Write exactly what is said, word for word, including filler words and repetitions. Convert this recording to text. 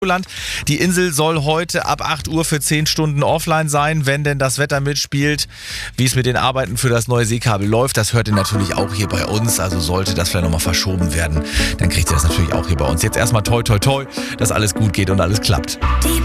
Land. Die Insel soll heute ab acht Uhr für zehn Stunden offline sein, wenn denn das Wetter mitspielt. Wie es mit den Arbeiten für das neue Seekabel läuft, das hört ihr natürlich auch hier bei uns. Also sollte das vielleicht nochmal verschoben werden, dann kriegt ihr das natürlich auch hier bei uns. Jetzt erstmal toi toi toi, dass alles gut geht und alles klappt.